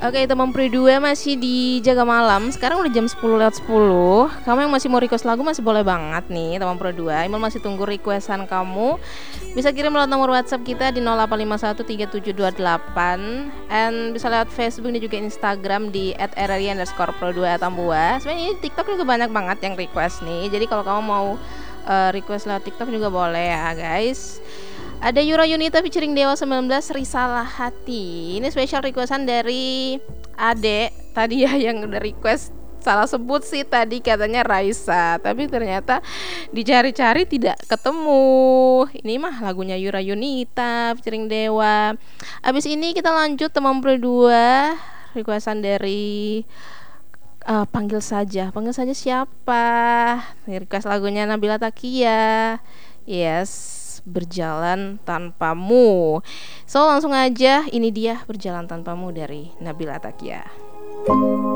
Oke, teman Pri 2 masih di Jaga Malam. Sekarang udah jam 10:10. Kamu yang masih mau request lagu masih boleh banget nih, teman Pro 2. Imel masih tunggu requestan kamu. Bisa kirim lewat nomor WhatsApp kita di 08513728 and bisa lewat Facebook dan juga Instagram di @rri_pro2tambua. Sebenarnya TikTok juga banyak banget yang request nih. Jadi kalau kamu mau request lewat TikTok juga boleh ya, guys. Ada Yura Yunita featuring Dewa 19 Risalah Hati. Ini special requestan dari Ade tadi ya, yang udah request. Salah sebut sih tadi katanya Raisa, tapi ternyata dicari-cari tidak ketemu. Ini mah lagunya Yura Yunita featuring Dewa. Abis ini kita lanjut teman Pro 2, requestan dari Panggil Saja siapa? Request lagunya Nabila Takia. Yes, Berjalan Tanpamu. So langsung aja, ini dia Berjalan Tanpamu dari Nabila Takia.